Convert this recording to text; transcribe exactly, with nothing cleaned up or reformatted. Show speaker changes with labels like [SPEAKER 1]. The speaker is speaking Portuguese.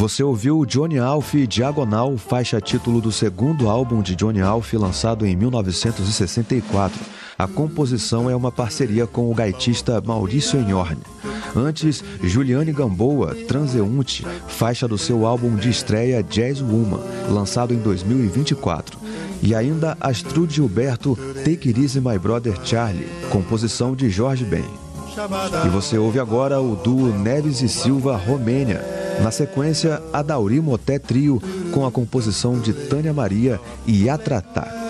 [SPEAKER 1] Você ouviu Johnny Alf Diagonal, faixa título do segundo álbum de Johnny Alf, lançado em mil novecentos e sessenta e quatro. A composição é uma parceria com o gaitista Maurício Enhorne. Antes, Juliane Gamboa, Transeunte, faixa do seu álbum de estreia Jazz Woman, lançado em dois mil e vinte e quatro. E ainda Astrude Gilberto, Take It Easy My Brother Charlie, composição de Jorge Ben. E você ouve agora o duo Neves e Silva Romênia. Na sequência, Adauri Moté Trio, com a composição de Tânia Maria e Atratá.